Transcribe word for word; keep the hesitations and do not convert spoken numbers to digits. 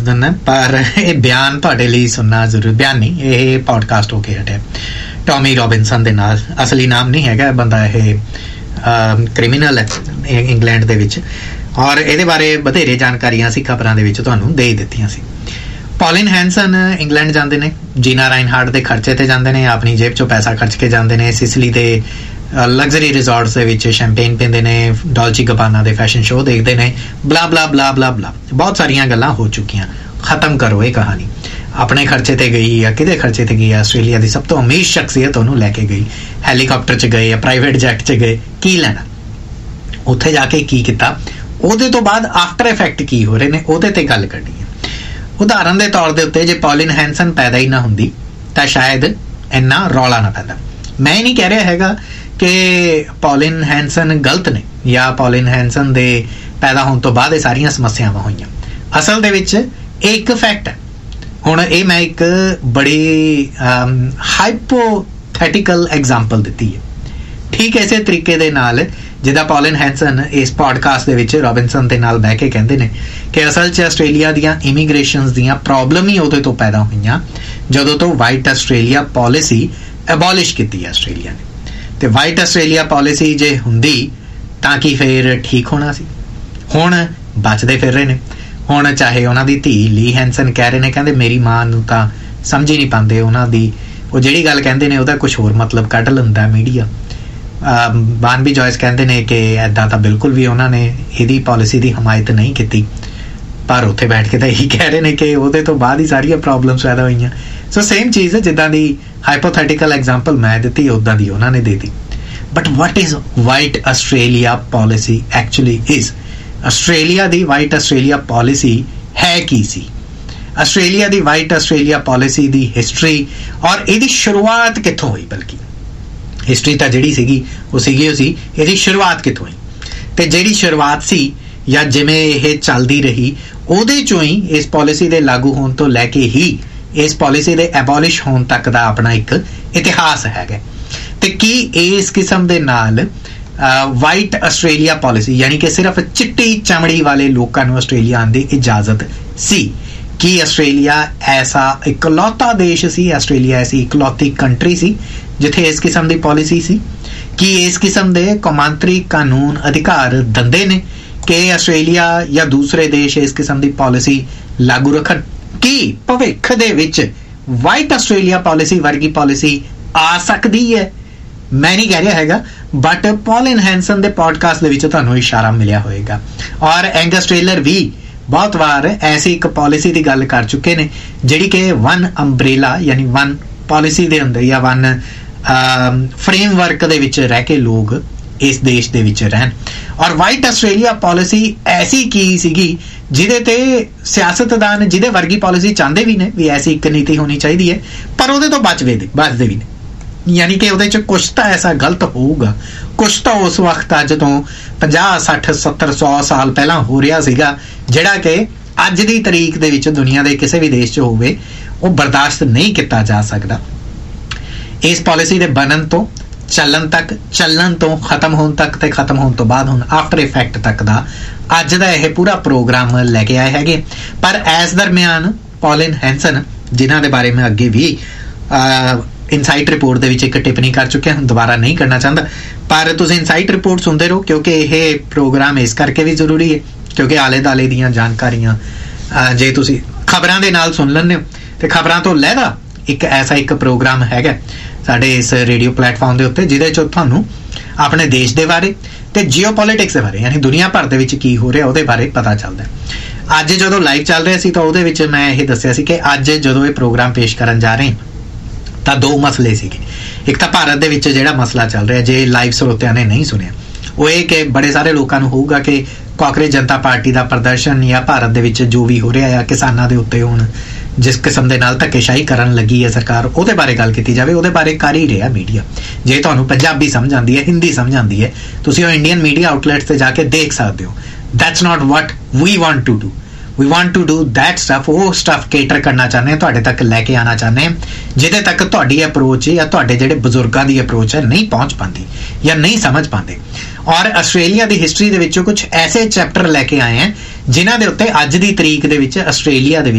दिंदा, पर ये बयान तुहाडे लई सुनना जरूर, बयान नहीं ये पॉडकास्ट होके हटिया टॉमी रॉबिनसन दे नाल। असली नाम नहीं हैगा बंदा, ये क्रिमिनल है इंग्लैंड दे विच, और इहदे बारे बथेरे जानकारियां सी खबरां दे विच तुहानूं दे दित्तियां सी। पॉलिन हैंसन इंग्लैंड जाते हैं, जीना राइनहार्ट के खर्चे ते जाते हैं, अपनी जेब चो पैसा खर्च के जाते हैं, सिसली के लग्जरी रिजॉर्ट्स दे विच शैंपेन पींदे ने, डॉल्ची गबाना के फैशन शो देखते हैं, बला बला बला बला बला बहुत सारिया गल्लां हो चुकियां। खत्म करो ये कहानी। अपने खर्चे ते गई या किहदे खर्चे ते गई? आस्ट्रेलिया की सब तो अमीर शख्सियत उन्होंने लैके गई, हैलीकॉप्टर च गए या प्राइवेट जैट च गए, की लैना? उत्थे जाके की किता, उहदे तो बाद आफ्टर इफैक्ट की हो रहे ने, उहदे ते गल करनी है। उदाहरण के तौर के उत्ते जे पॉलिन हैंसन पैदा ही ना हुंदी तां शायद इन्ना रौला ना पैंदा। मैं ही नहीं कह रहा हैगा कि पॉलिन हैंसन गलत ने या पॉलिन हैंसन दे पैदा होने तो बाद सारियां समस्यावां होईयां। असल दे विच एक फैक्ट है। हुण ये मैं एक बड़ी हाइपोथेटिकल एग्जाम्पल दित्ती है, ठीक इसे तरीके दे नाल जिदा पॉलिन हैंसन इस पॉडकास्ट दे विच रॉबिनसन दे नाल बह के कहंदे ने कि असल च आस्ट्रेलिया दियां इमीग्रेशनस दियां प्रॉब्लम ही उदों तो पैदा होईयां जदों तो वाइट आस्ट्रेलिया पॉलिसी एबॉलिश कीती आस्ट्रेलिया ने। ते वाइट आस्ट्रेलिया पॉलिसी जे हुंदी तां कि फिर ठीक होना सी। हुण बचदे फिर रहे ने। हुण चाहे उन्हां दी धी ली हैंसन कह रहे ने, कहंदे मेरी मां नूं तां समझ ही नहीं पांदे, उन्हां दी वो जिहड़ी गल कहंदे ने उहदा कुछ होर मतलब कढ लैंदा मीडिया। बानबी जॉयस कहते हैं कि ऐदा तो बिल्कुल भी उन्होंने यदी पॉलिसी की हमायत नहीं की, पर उत्थे बैठ के तो यही कह रहे हैं कि उहदे तो बाद ही सारिया प्रॉब्लम्स पैदा हुई। सो सेम चीज़ जिदा दी हाइपोथेटिकल एग्जाम्पल मैं दी उदा दी उन्होंने दे दी। But what is white Australia policy actually is? Australia की वाइट आस्ट्रेलिया पॉलिसी है की सी? आस्ट्रेलिया की वाइट आस्ट्रेलिया पॉलिसी की हिस्टरी और यदी शुरुआत कित्थों हुई? बल्कि हिस्टरी तो जिहड़ी सीगी वो सीगी वो सी, इसदी शुरुआत कित्थों हुई? ते जिहड़ी शुरुआत सी या जिवें यह चलदी रही उहदे चों ही इस पॉलिसी दे लागू होने तो लैके ही इस पॉलिसी दे एबॉलिश होने तक दा अपना एक इतिहास हैगा। ते की इस किस्म दे नाल वाइट आस्ट्रेलिया पॉलिसी यानी कि सिर्फ चिट्टी चमड़ी वाले लोगों को आस्ट्रेलिया आने की इजाजत सी? कि आस्ट्रेलिया ऐसा इकलौता देश सी, आस्ट्रेलिया ऐसी इकलौती कंट्री सी जिथे इस किस्म की पॉलिसी सी? कि इस किस्म के कौमांतरी कानून अधिकार दंदे ने कि आस्ट्रेलिया या दूसरे देश इस किस्म की पॉलिसी लागू रखन? कि भविख दे विच वाइट आस्ट्रेलिया पॉलिसी वर्गी पॉलिसी आ सकती है? मैं नहीं कह रहा हैगा, बट पॉलिन हैंसन के पॉडकास्ट दे विच तुहानूं इशारा मिलिया होएगा। और एंगस टेलर भी बहुत बार ऐसी एक पॉलिसी की गल कर चुके ने जिहड़ी कि वन अंब्रेला यानी वन पॉलिसी दे अंदर या वन फ्रेमवर्क दे विच रह के लोग इस देश दे विच रहन। और वाइट आस्ट्रेलिया पॉलिसी ऐसी की सीगी जिहदे ते सियासतदान जिहदे वर्गी पॉलिसी चाहते भी ने भी ऐसी एक नीति होनी चाहिए है, पर उहदे तो बचवे दे बचदे भी ने। यानी कि उहदे च कुछ तो ऐसा गलत होऊगा, कुछ तो उस वक्त अज तो पचास सठ सत्तर सौ साल पहला हो रहा सीगा जिहड़ा कि अज दी तरीक दे विच दुनिया के किसी भी देश च होवे वो बर्दाश्त नहीं किया जा सकता। इस पॉलिसी के बनन तो चलन तक, चलन तो खत्म होने तक, ते खत्म होने तो बाद हुण आफ्टर इफैक्ट तक दा अज दा यह पूरा प्रोग्राम लैके आए हैगे। पर इस दरम्यान पॉलिन हैंसन जिन्हां दे बारे में अगे भी इनसाइट रिपोर्ट दे विच एक टिप्पणी कर चुके हैं, दोबारा नहीं करना चाहता, पर तुसीं इनसाइट रिपोर्ट सुनते रहो क्योंकि यह प्रोग्राम इस करके भी जरूरी है क्योंकि आले दाले दीयां जानकारियां जे तुसीं खबरां दे नाल सुन लैंदे हो ते खबरां तो लैदा एक ऐसा एक प्रोग्राम हैगा साडे इस रेडियो प्लेटफॉर्म के उत्ते जिहदे च तुहानूं अपने देश के बारे ते जियोपॉलिटिक्स के बारे यानी दुनिया भर दे विच की हो रहा उहदे बारे पता चलदा है। अज जदों लाइव चल रहा सी तो उहदे विच मैं ये दस्सिया सी कि अज जदों ये प्रोग्राम पेश करन जा रहे हैं तो दो मसले सीगे। एक तो भारत दे विच जिहड़ा मसला चल रहा जे लाइव स्रोतियां ने नहीं सुनिया वो ये कि बड़े सारे लोगों को होगा कि कांग्रेस जनता पार्टी का प्रदर्शन या भारत दे विच जो भी हो रहा है किसानां दे उत्ते हुण जिस किस्म के नाल धक्केशाही करन लगी है सरकार उहदे बारे गल कीती जावे, उहदे बारे कर ही रहा मीडिया। जे तुहानूं पंजाबी समझ आती है, हिंदी समझ आती है, तुसीं ओह इंडियन मीडिया आउटलैट्स ते जाके देख सकते हो। That's not what we want to do, we want to do that stuff, वो स्टफ केटर करना चाहते हैं, तुहाडे तक लैके आना चाहते हैं जिहदे तक तुहाडी अप्रोच या तुहाडे जिहड़े बजुर्गां दी अप्रोच है नहीं पहुँच पाती या नहीं समझ पाते। और आस्ट्रेलिया की हिस्टरी दे विचों कुछ ऐसे चैप्टर लैके आए हैं जिन्हां दे उत्ते अज दी तरीक दे विच आस्ट्रेलिया दे